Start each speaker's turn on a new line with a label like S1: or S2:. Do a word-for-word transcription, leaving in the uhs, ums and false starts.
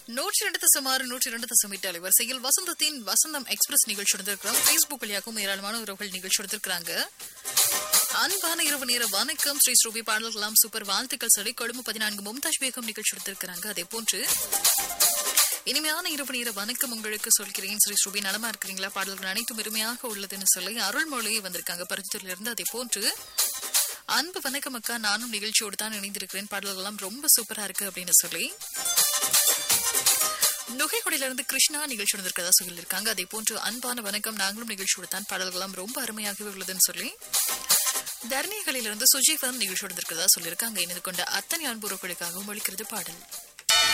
S1: நூற்றி இரண்டு தசம் ஆறு நூற்றி இரண்டு தசம் எட்டு அலைவரிசையில் வசந்தத்தின் வசந்தம் எக்ஸ்பிரஸ் நிகழ்ச்சி எடுத்திருக்கிறோம். பேஸ்புக் வழியாகவும் ஏராளமான உறவுகள் நிகழ்ச்சி எடுத்திருக்கிறாங்க. அன்பான இரவு நேர வணக்கம் ஸ்ரீ ஸ்ரூபி பாடல்களாம் சூப்பர் வாழ்த்துக்கள் சொல்லி கொழும்பு பதினான்கு மும்தாஜ் பேகம் நிகழ்ச்சி எடுத்திருக்கிறாங்க. அதே போன்று இனிமையான இரவு நேர வணக்கம் உங்களுக்கு சொல்கிறேன் ஸ்ரீ ஸ்ரூபி, நலமா இருக்கிறீங்களா? பாடல்கள் அனைத்தும் பெருமையாக உள்ளதுன்னு சொல்லி அருள்மொழியை வந்திருக்காங்க பரிந்துரையில இருந்து. அதே போன்று அன்பு வணக்கம் அக்கா, நானும் நிகழ்ச்சியோடு தான் இணைந்திருக்கிறேன், பாடல்கள் எல்லாம் ரொம்ப சூப்பரா இருக்கு அப்படின்னு சொல்லி நுகைகொடையில இருந்து கிருஷ்ணா நிகழ்ச்சி வந்திருக்கதா சொல்லியிருக்காங்க. அதே போன்று அன்பான வணக்கம், நாங்களும் நிகழ்ச்சியோடு தான், பாடல்கள் எல்லாம் ரொம்ப அருமையாகவே உள்ளதுன்னு சொல்லி தர்ணிகளிலிருந்து சுஜீவன் நிகழ்ச்சி வந்திருக்கதா சொல்லியிருக்காங்க. இணைந்து கொண்ட அத்தனை அன்புறவுகளுக்காகவும் ஒழிக்கிறது பாடல்.